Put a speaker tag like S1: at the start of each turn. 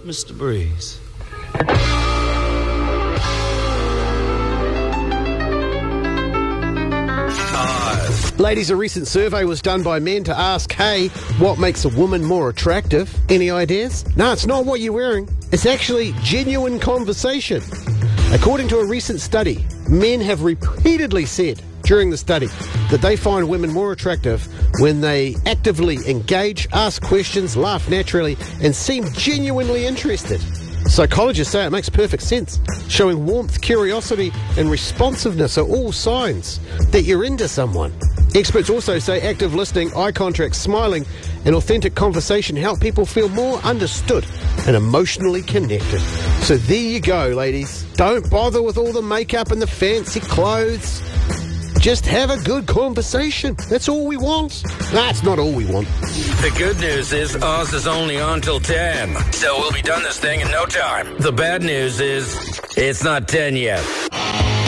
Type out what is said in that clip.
S1: Mr. Breeze.
S2: Ladies, a recent survey was done by men to ask, hey, what makes a woman more attractive? Any ideas? No, it's not what you're wearing. It's actually genuine conversation. According to a recent study, men have repeatedly said during the study that they find women more attractive when they actively engage, ask questions, laugh naturally, and seem genuinely interested. Psychologists say it makes perfect sense. Showing warmth, curiosity, and responsiveness are all signs that you're into someone. Experts also say active listening, eye contact, smiling, and authentic conversation help people feel more understood and emotionally connected. So there you go, ladies. Don't bother with all the makeup and the fancy clothes. Just have a good conversation. That's all we want. That's not all we want.
S3: The good news is Oz is only on till 10, so we'll be done this thing in no time. The bad news is it's not 10 yet.